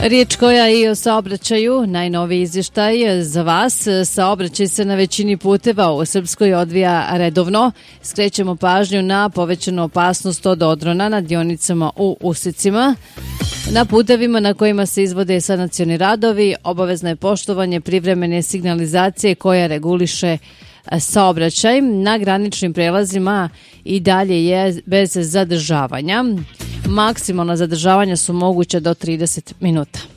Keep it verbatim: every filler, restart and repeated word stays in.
Riječ koja i o saobraćaju, najnoviji izvještaj za vas. Saobraćaj se na većini puteva u Srpskoj odvija redovno. Skrećemo pažnju na povećanu opasnost od odrona na dionicama u usicima. Na putevima na kojima se izvode sanacioni radovi obavezno je poštovanje privremene signalizacije koja reguliše saobraćaj. Na graničnim prelazima i dalje je bez zadržavanja. Maksimalna zadržavanja su moguća do trideset minuta.